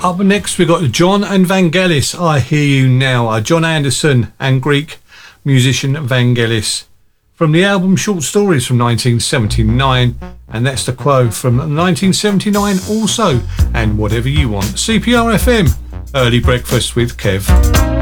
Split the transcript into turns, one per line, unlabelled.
Up next we got John and Vangelis, I Hear You Now. John Anderson and Greek musician Vangelis. From the album Short Stories from 1979, and that's the quote from 1979 also, and Whatever You Want. CPR FM, Early Breakfast with Kev.